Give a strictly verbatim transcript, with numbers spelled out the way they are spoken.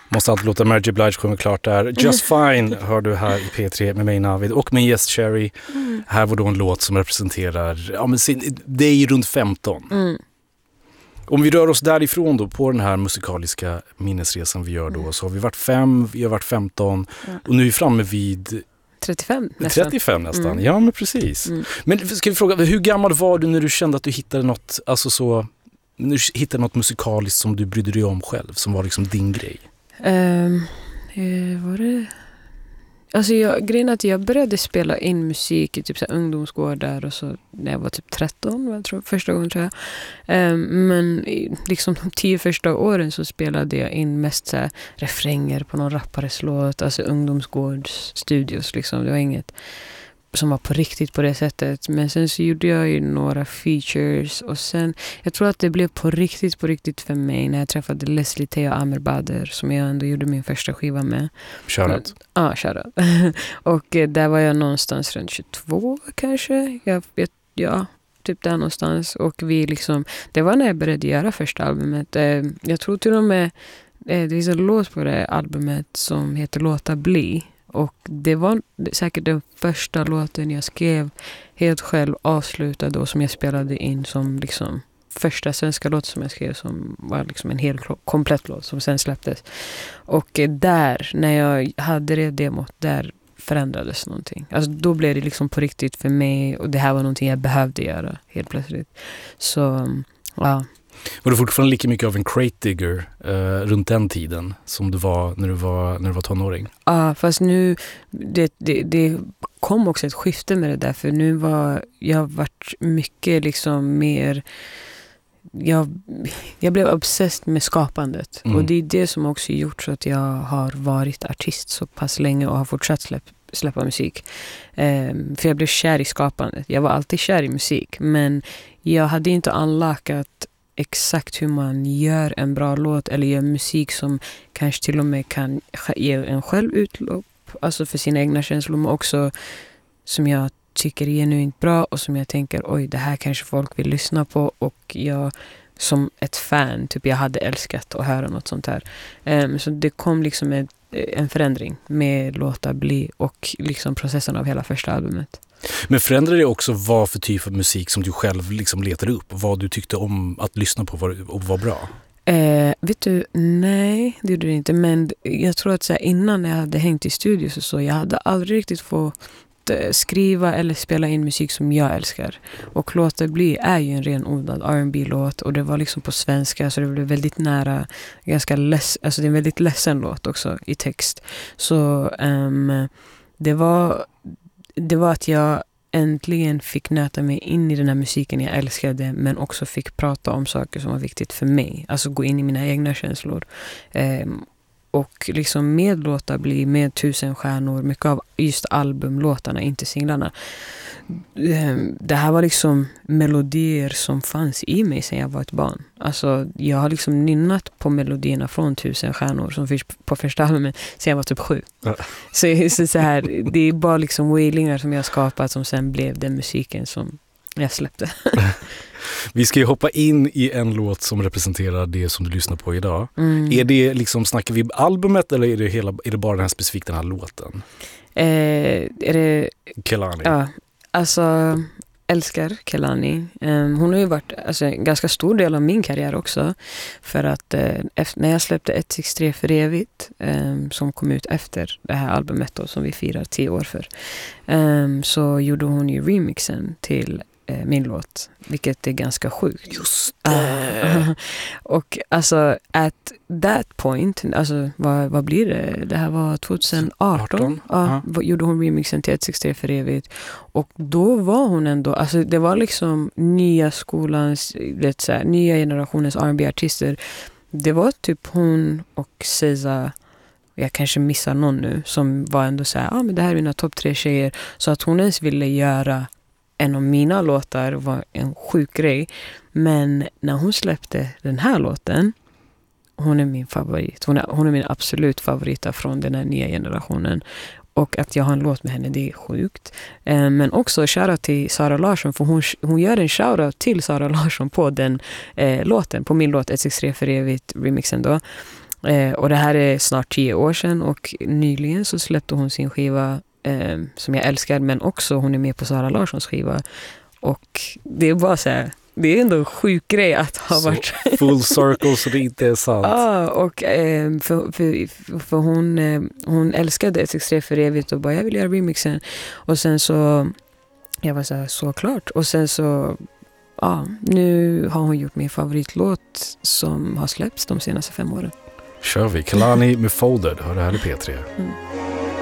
Måste alltid låta Mary J. Blige sjunga klart där. Just Fine hör du här i P tre med mig Navid och med Yes Cherry. Mm. Här var då en låt som representerar, ja men sin, det är ju runt femton. Mm. Om vi rör oss därifrån då på den här musikaliska minnesresan vi gör då, mm. så har vi varit fem, vi har varit femton ja. Och nu är vi framme vid trettiofem nästan. trettiofem nästan, mm. ja men precis. Mm. Men ska vi fråga, hur gammal var du när du kände att du hittade något, alltså så, när du hittade något musikaliskt som du brydde dig om själv, som var liksom din grej? Um, var det... Alltså jag, grejen är att jag började spela in musik i typ så här ungdomsgårdar och så när jag var typ tretton, jag tror, första gången tror jag. Um, men liksom de tio första åren så spelade jag in mest så här refränger på någon rappares låt, alltså ungdomsgårdsstudios liksom, det var inget som var på riktigt på det sättet. Men sen så gjorde jag ju några features och sen, jag tror att det blev på riktigt på riktigt för mig när jag träffade Leslie Thea Amerbader som jag ändå gjorde min första skiva med. Shoutout. Ja, shoutout. Och eh, där var jag någonstans runt tjugotvå kanske. Jag vet, ja, typ där någonstans. Och vi liksom, det var när jag började göra första albumet. Eh, jag tror till och med, eh, det finns en låt på det albumet som heter Låta bli. Och det var säkert den första låten jag skrev helt själv, avslutad och som jag spelade in som liksom första svenska låt som jag skrev som var liksom en helt komplett låt som sen släpptes. Och där, när jag hade det demot, där förändrades någonting. Alltså då blev det liksom på riktigt för mig och det här var någonting jag behövde göra helt plötsligt. Så, ja. Var du fortfarande lika mycket av en crate digger eh, runt den tiden som du var när du var, när du var tonåring? Ja, fast nu det, det, det kom också ett skifte med det där, för nu var jag varit mycket liksom mer, jag, jag blev obsessed med skapandet. Mm. Och det är det som också gjort så att jag har varit artist så pass länge och har fortsatt släpp, släppa musik. Um, för jag blev kär i skapandet. Jag var alltid kär i musik, men jag hade inte anlakat exakt hur man gör en bra låt eller gör musik som kanske till och med kan ge en själv utlopp, alltså för sina egna känslor, men också som jag tycker är genuint bra och som jag tänker, oj, det här kanske folk vill lyssna på, och jag som ett fan, typ jag hade älskat att höra något sånt här. Um, så det kom liksom ett, en förändring med Låta bli och liksom processen av hela första albumet. Men förändrade det också vad för typ av musik som du själv liksom letade upp? Vad du tyckte om att lyssna på och var bra? Eh, vet du, nej, det gjorde det inte. Men jag tror att så här, innan jag hade hängt i studios och så, jag hade aldrig riktigt fått eh, skriva eller spela in musik som jag älskar. Och Låta bli är ju en renodlad R and B-låt, och det var liksom på svenska, så det blev väldigt nära, ganska less, alltså det är en väldigt ledsen låt också i text. Så um, det var... Det var att jag äntligen fick nöta mig in i den här musiken jag älskade, men också fick prata om saker som var viktigt för mig. Alltså gå in i mina egna känslor. Um, och liksom med Låta bli, med Tusen stjärnor, mycket av just albumlåtarna, inte singlarna. Um, det här var liksom melodier som fanns i mig sedan jag var ett barn. Alltså jag har liksom nynnat på melodierna från Tusen stjärnor som finns på första albumet sedan jag var typ sju. Ja. Så, så, så här, det är bara liksom wailingar som jag har skapat som sen blev den musiken som jag släppte. Vi ska ju hoppa in i en låt som representerar det som du lyssnar på idag. Mm. Är det liksom, snackar vi albumet eller är det, hela, är det bara den här specifikt den här låten? Eh, är det... Kehlani. Ja, alltså älskar Kehlani. Um, hon har ju varit alltså, en ganska stor del av min karriär också. För att uh, efter, när jag släppte ett sex tre för evigt, um, som kom ut efter det här albumet då, som vi firar tio år för, um, så gjorde hon ju remixen till uh, min låt, vilket är ganska sjukt. Just det! Uh, och alltså at that point, alltså vad, vad blir det? Det här var tjugoarton. Ja, uh, gjorde hon remixen till ett sex tre för evigt. Och då var hon ändå, alltså det var liksom nya skolans, vet så här, nya generationens R and B-artister. Det var typ hon och Ceza, jag kanske missar någon nu, som var ändå så här, ja ah, men det här är mina topp tre tjejer. Så att hon ens ville göra en av mina låtar var en sjuk grej. Men när hon släppte den här låten, hon är min favorit. Hon är, hon är min absolut favorita från den här nya generationen. Och att jag har en låt med henne, det är sjukt. Eh, men också shoutout till Sara Larsson, för hon, hon gör en shoutout till Sara Larsson på den eh, låten, på min låt ett sex tre för evigt remixen då. Eh, och det här är snart tio år sedan och nyligen så släppte hon sin skiva eh, som jag älskar, men också hon är med på Sara Larssons skiva. Och det är bara så här, det är ändå en sjuk grej att ha Så varit... full circle så det inte är sant. Ja, och eh, för, för, för hon, eh, hon älskade ett extremt för evigt och bara, jag vill göra remixen. Och sen så, jag var så här, såklart. Och sen så, ja, nu har hon gjort min favoritlåt som har släppts de senaste fem åren. Kör vi. Kehlani med Folded, hör det här i P tre. Mm.